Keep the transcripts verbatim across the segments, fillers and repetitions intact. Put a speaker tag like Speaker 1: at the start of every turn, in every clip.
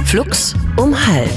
Speaker 1: Flux um halb.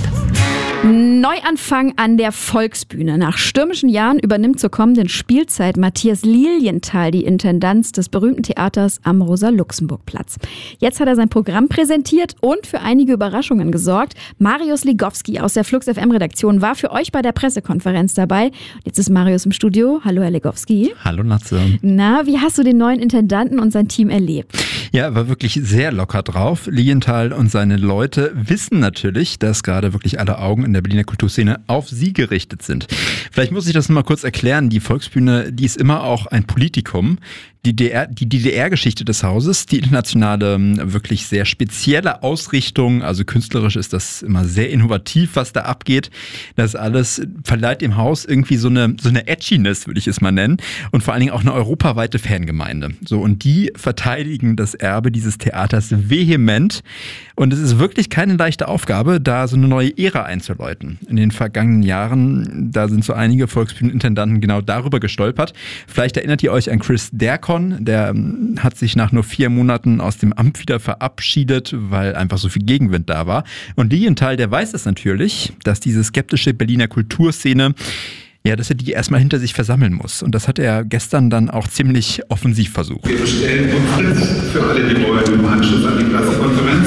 Speaker 2: Neuanfang an der Volksbühne. Nach stürmischen Jahren übernimmt zur kommenden Spielzeit Matthias Lilienthal die Intendanz des berühmten Theaters am Rosa-Luxemburg-Platz. Jetzt hat er sein Programm präsentiert und für einige Überraschungen gesorgt. Marius Ligowski aus der Flux F M-Redaktion war für euch bei der Pressekonferenz dabei. Jetzt ist Marius im Studio. Hallo, Herr Ligowski.
Speaker 3: Hallo, Natze.
Speaker 2: Na, wie hast du den neuen Intendanten und sein Team erlebt?
Speaker 3: Ja, er war wirklich sehr locker drauf. Lilienthal und seine Leute wissen natürlich, dass gerade wirklich alle Augen in der Berliner Kulturszene auf sie gerichtet sind. Vielleicht muss ich das noch mal kurz erklären. Die Volksbühne, die ist immer auch ein Politikum. Die D D R, die D D R-Geschichte des Hauses, die internationale, wirklich sehr spezielle Ausrichtung, also künstlerisch ist das immer sehr innovativ, was da abgeht. Das alles verleiht dem Haus irgendwie so eine, so eine Edginess, würde ich es mal nennen, und vor allen Dingen auch eine europaweite Fangemeinde. So, und die verteidigen das Erbe dieses Theaters vehement. Und es ist wirklich keine leichte Aufgabe, da so eine neue Ära einzuläuten. In den vergangenen Jahren, da sind so einige Volksbühnenintendanten genau darüber gestolpert. Vielleicht erinnert ihr euch an Chris Derkon. Der hat sich nach nur vier Monaten aus dem Amt wieder verabschiedet, weil einfach so viel Gegenwind da war. Und Lilienthal, der weiß es natürlich, dass diese skeptische Berliner Kulturszene, ja, dass er die erstmal hinter sich versammeln muss. Und das hat er gestern dann auch ziemlich offensiv versucht.
Speaker 4: Wir bestellen uns für alle, die wollen, im Anschluss an die Pressekonferenz.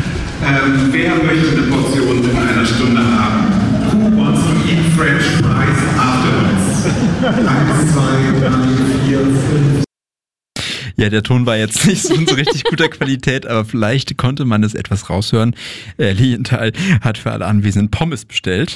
Speaker 4: Ähm, wer möchte eine Portion in einer Stunde haben? Who wants to eat French fries afterwards? Eins, zwei, drei, vier, fünf.
Speaker 3: Ja, der Ton war jetzt nicht so in so richtig guter Qualität, aber vielleicht konnte man es etwas raushören. Äh, Lilienthal hat für alle Anwesenden Pommes bestellt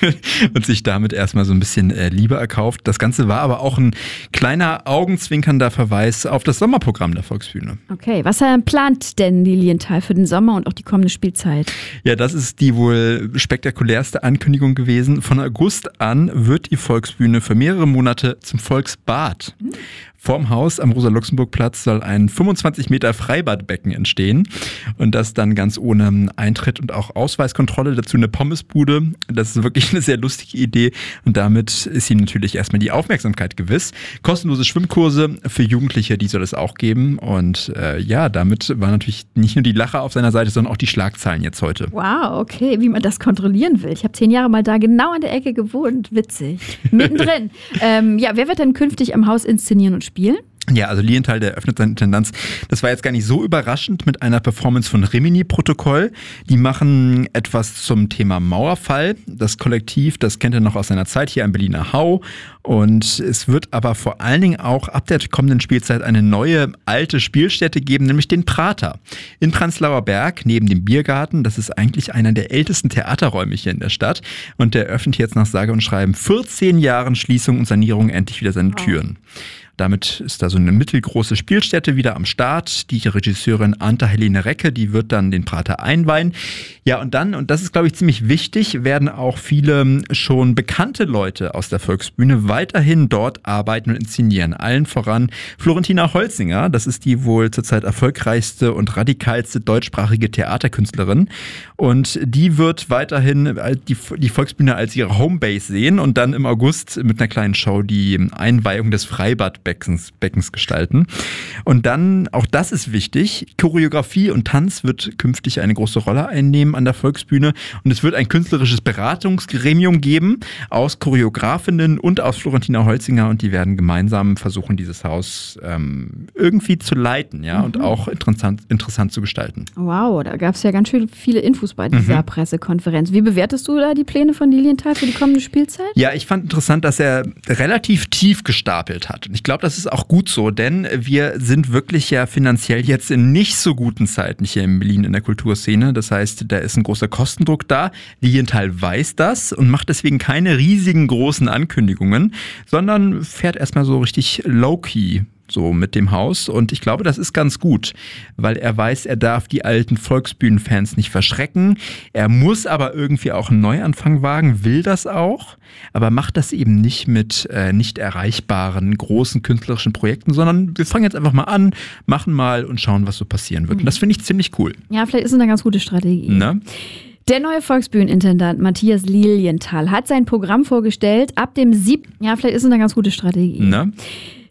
Speaker 3: und sich damit erstmal so ein bisschen äh, Liebe erkauft. Das Ganze war aber auch ein kleiner augenzwinkernder Verweis auf das Sommerprogramm der Volksbühne.
Speaker 2: Okay, was äh, plant denn Lilienthal für den Sommer und auch die kommende Spielzeit?
Speaker 3: Ja, das ist die wohl spektakulärste Ankündigung gewesen. Von August an wird die Volksbühne für mehrere Monate zum Volksbad. Mhm. Vorm Haus am Rosa-Luxemburg-Platz soll ein fünfundzwanzig Meter Freibadbecken entstehen und das dann ganz ohne Eintritt und auch Ausweiskontrolle, dazu eine Pommesbude. Das ist wirklich eine sehr lustige Idee und damit ist ihm natürlich erstmal die Aufmerksamkeit gewiss. Kostenlose Schwimmkurse für Jugendliche, die soll es auch geben und äh, ja, damit war natürlich nicht nur die Lacher auf seiner Seite, sondern auch die Schlagzeilen jetzt heute.
Speaker 2: Wow, okay, wie man das kontrollieren will. Ich habe zehn Jahre mal da genau an der Ecke gewohnt, witzig. Mittendrin. ähm, ja, wer wird denn künftig am Haus inszenieren und spielen?
Speaker 3: Ja, also Lilienthal, der eröffnet seine Intendanz. Das war jetzt gar nicht so überraschend mit einer Performance von Rimini Protokoll. Die machen etwas zum Thema Mauerfall. Das Kollektiv, das kennt ihr noch aus seiner Zeit hier am Berliner Hau. Und es wird aber vor allen Dingen auch ab der kommenden Spielzeit eine neue alte Spielstätte geben, nämlich den Prater. In Prenzlauer Berg, neben dem Biergarten. Das ist eigentlich einer der ältesten Theaterräume hier in der Stadt. Und der öffnet jetzt nach sage und schreiben vierzehn Jahren Schließung und Sanierung endlich wieder seine Türen. Damit ist da so eine mittelgroße Spielstätte wieder am Start. Die Regisseurin Anta-Helene Recke, die wird dann den Prater einweihen. Ja, und dann, und das ist, glaube ich, ziemlich wichtig, werden auch viele schon bekannte Leute aus der Volksbühne weiterhin dort arbeiten und inszenieren. Allen voran Florentina Holzinger, das ist die wohl zurzeit erfolgreichste und radikalste deutschsprachige Theaterkünstlerin. Und die wird weiterhin die, die Volksbühne als ihre Homebase sehen und dann im August mit einer kleinen Show die Einweihung des Freibad Beckens, Beckens gestalten. Und dann, auch das ist wichtig, Choreografie und Tanz wird künftig eine große Rolle einnehmen an der Volksbühne und es wird ein künstlerisches Beratungsgremium geben aus Choreografinnen und aus Florentina Holzinger und die werden gemeinsam versuchen, dieses Haus ähm, irgendwie zu leiten, ja, mhm. und auch interessant, interessant zu gestalten.
Speaker 2: Wow, da gab es ja ganz schön viele Infos bei dieser mhm. Pressekonferenz. Wie bewertest du da die Pläne von Lilienthal für die kommende Spielzeit?
Speaker 3: Ja, ich fand interessant, dass er relativ tief gestapelt hat. Und ich glaube, das ist auch gut so, denn wir sind wirklich ja finanziell jetzt in nicht so guten Zeiten hier in Berlin in der Kulturszene. Das heißt, da ist ein großer Kostendruck da. Lilienthal weiß das und macht deswegen keine riesigen großen Ankündigungen, sondern fährt erstmal so richtig low-key so mit dem Haus und ich glaube, das ist ganz gut, weil er weiß, er darf die alten Volksbühnenfans nicht verschrecken. Er muss aber irgendwie auch einen Neuanfang wagen, will das auch, aber macht das eben nicht mit äh, nicht erreichbaren großen künstlerischen Projekten, sondern wir fangen jetzt einfach mal an, machen mal und schauen, was so passieren wird. Und das finde ich ziemlich cool.
Speaker 2: Ja, vielleicht ist es eine ganz gute Strategie.
Speaker 3: Na?
Speaker 2: Der neue Volksbühnenintendant Matthias Lilienthal hat sein Programm vorgestellt ab dem siebten Ja, vielleicht ist es eine ganz gute Strategie.
Speaker 3: Na?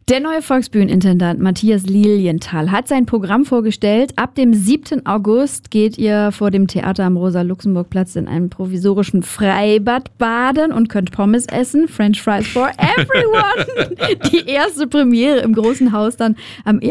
Speaker 2: Der neue Volksbühnenintendant Matthias Lilienthal hat sein Programm vorgestellt. Ab dem siebten August geht ihr vor dem Theater am Rosa-Luxemburg-Platz in einem provisorischen Freibad baden und könnt Pommes essen. French Fries for everyone. Die erste Premiere im großen Haus dann am